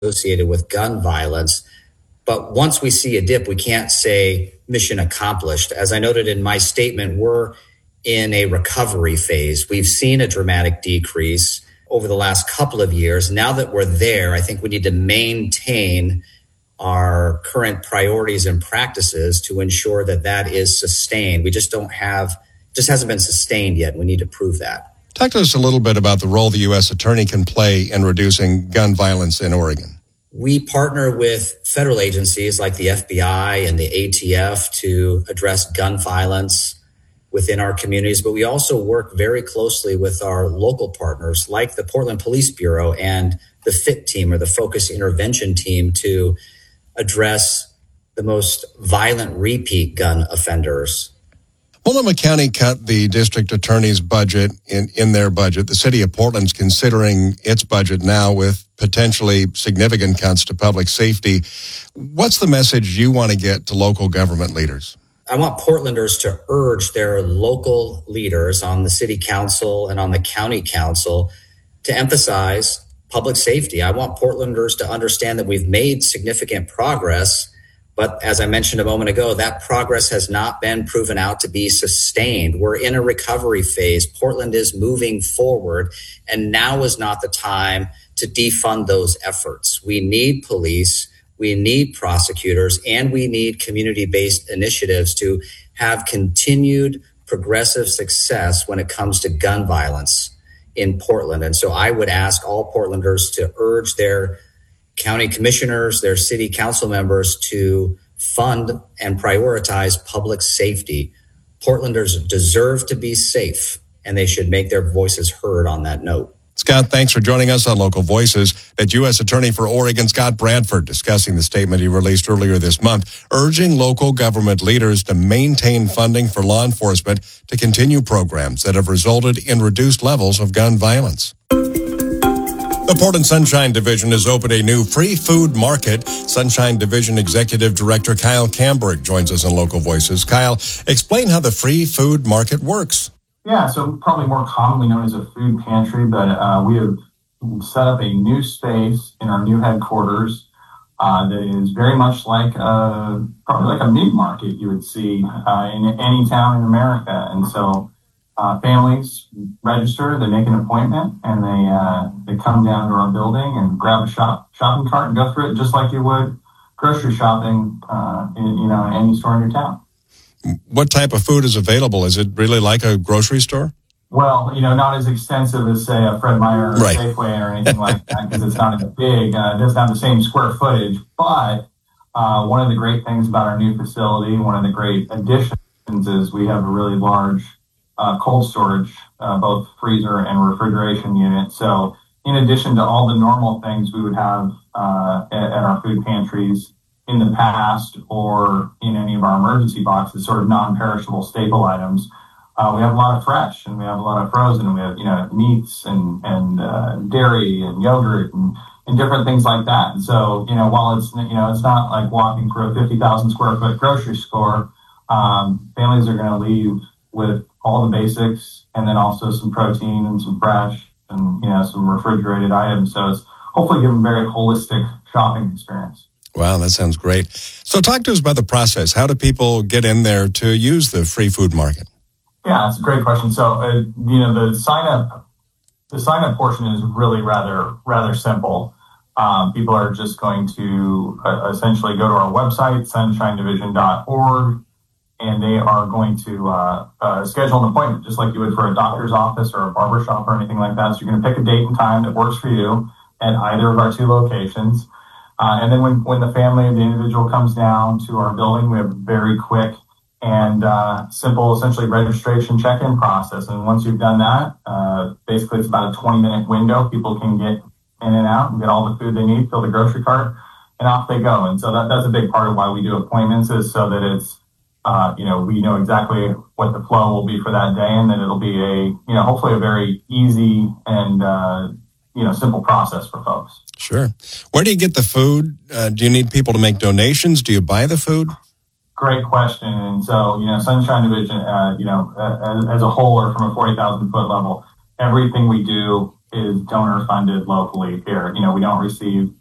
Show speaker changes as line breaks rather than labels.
associated with gun violence. But once we see a dip, we can't say mission accomplished. As I noted in my statement, we're in a recovery phase. We've seen a dramatic decrease over the last couple of years. Now that we're there, I think we need to maintain our current priorities and practices to ensure that that is sustained. We just hasn't been sustained yet. We need to prove that.
Talk to us a little bit about the role the U.S. Attorney can play in reducing gun violence in Oregon.
We partner with federal agencies like the FBI and the ATF to address gun violence within our communities, but we also work very closely with our local partners like the Portland Police Bureau and the FIT team, or the Focus Intervention Team, to address the most violent repeat gun offenders.
Multnomah County cut the district attorney's budget in their budget. The city of Portland's considering its budget now with potentially significant cuts to public safety. What's the message you want to get to local government leaders?
I want Portlanders to urge their local leaders on the city council and on the county council to emphasize public safety. I want Portlanders to understand that we've made significant progress, but as I mentioned a moment ago, that progress has not been proven out to be sustained. We're in a recovery phase. Portland is moving forward, and now is not the time to defund those efforts. We need police, we need prosecutors, and we need community-based initiatives to have continued progressive success when it comes to gun violence in Portland. And so I would ask all Portlanders to urge their county commissioners, their city council members to fund and prioritize public safety. Portlanders deserve to be safe, and they should make their voices heard on that note.
Scott, thanks for joining us on Local Voices. That's U.S. Attorney for Oregon, Scott Bradford, discussing the statement he released earlier this month, urging local government leaders to maintain funding for law enforcement to continue programs that have resulted in reduced levels of gun violence. The Portland Sunshine Division has opened a new free food market. Sunshine Division Executive Director Kyle Camberg joins us on Local Voices. Kyle, explain how the free food market works.
Yeah, so probably more commonly known as a food pantry, but we have set up a new space in our new headquarters that is very much like probably like a meat market you would see in any town in America. And so families register, they make an appointment, and they come down to our building and grab a shopping cart and go through it just like you would grocery shopping in any store in your town.
What type of food is available? Is it really like a grocery store?
Well, not as extensive as, say, a Fred Meyer or
right.
Safeway or anything like that, because it's not as big. It doesn't have the same square footage. But one of the great things about our new facility, one of the great additions, is we have a really large cold storage, both freezer and refrigeration unit. So in addition to all the normal things we would have at our food pantries in the past, or in any of our emergency boxes, sort of non-perishable staple items, we have a lot of fresh, and we have a lot of frozen, and we have meats and dairy and yogurt and different things like that. And so while it's it's not like walking through a 50,000 square foot grocery store, families are going to leave with all the basics, and then also some protein and some fresh and some refrigerated items. So it's hopefully giving a very holistic shopping experience.
Wow, that sounds great. So talk to us about the process. How do people get in there to use the free food market?
Yeah, that's a great question. So, the sign up portion is really rather simple. People are just going to essentially go to our website, sunshinedivision.org, and they are going to schedule an appointment, just like you would for a doctor's office or a barbershop or anything like that. So you're going to pick a date and time that works for you at either of our two locations. And then when the family or the individual comes down to our building, we have a very quick and simple, essentially, registration check-in process. And once you've done that, basically it's about a 20-minute window. People can get in and out and get all the food they need, fill the grocery cart, and off they go. And so that's a big part of why we do appointments, is so that it's, we know exactly what the flow will be for that day, and that it'll be hopefully a very easy and, simple process for folks.
Sure. Where do you get the food? Do you need people to make donations? Do you buy the food?
Great question. And so, Sunshine Division, as a whole, or from a 40,000 foot level, everything we do is donor funded locally here. We don't receive